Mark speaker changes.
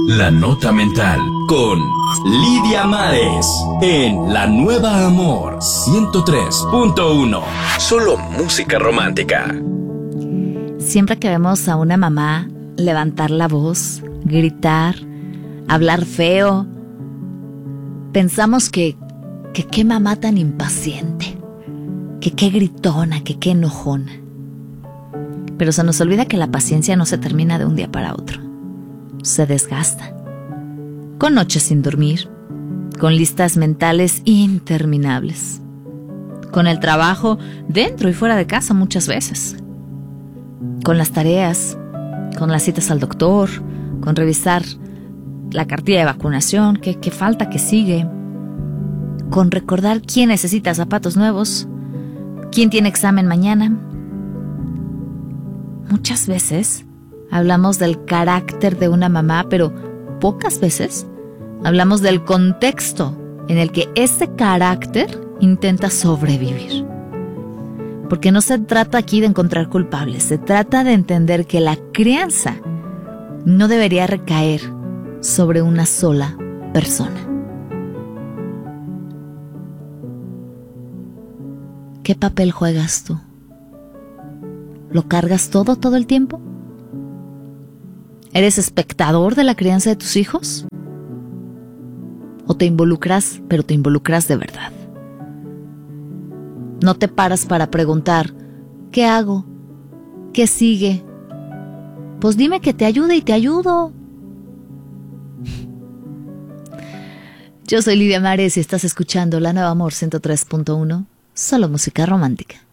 Speaker 1: La Nota Mental con Lidia Mares en La Nueva Amor 103.1. Solo música romántica.
Speaker 2: Siempre que vemos a una mamá levantar la voz, gritar, hablar feo, pensamos que qué mamá tan impaciente, que qué gritona, que qué enojona. Pero se nos olvida que la paciencia no se termina de un día para otro. Se desgasta. Con noches sin dormir, con listas mentales interminables, con el trabajo dentro y fuera de casa muchas veces, con las tareas, con las citas al doctor, con revisar la cartilla de vacunación, qué falta, qué sigue, con recordar quién necesita zapatos nuevos, quién tiene examen mañana. Muchas veces hablamos del carácter de una mamá, pero pocas veces hablamos del contexto en el que ese carácter intenta sobrevivir. Porque no se trata aquí de encontrar culpables, se trata de entender que la crianza no debería recaer sobre una sola persona. ¿Qué papel juegas tú? ¿Lo cargas todo el tiempo? ¿Eres espectador de la crianza de tus hijos? ¿O te involucras, pero te involucras de verdad? No te paras para preguntar, ¿qué hago? ¿Qué sigue? Pues dime que te ayude y te ayudo. Yo soy Lidia Mares y estás escuchando La Nueva Amor 103.1, solo música romántica.